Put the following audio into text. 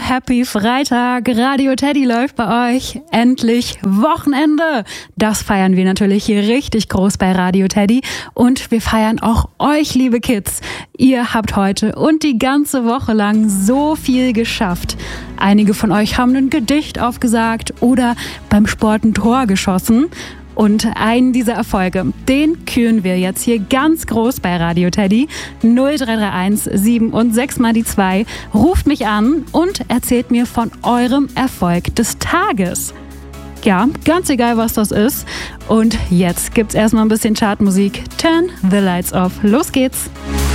happy Freitag. Radio Teddy läuft bei euch. Endlich Wochenende. Das feiern wir natürlich hier richtig groß bei Radio Teddy. Und wir feiern auch euch, liebe Kids. Ihr habt heute und die ganze Woche lang so viel geschafft. Einige von euch haben ein Gedicht aufgesagt oder beim Sport ein Tor geschossen. Und einen dieser Erfolge, den küren wir jetzt hier ganz groß bei Radio Teddy. 0331 7 und 6 mal die 2. Ruft mich an und erzählt mir von eurem Erfolg des Tages. Ja, ganz egal, was das ist. Und jetzt gibt's erstmal ein bisschen Chartmusik. Turn the lights off. Los geht's.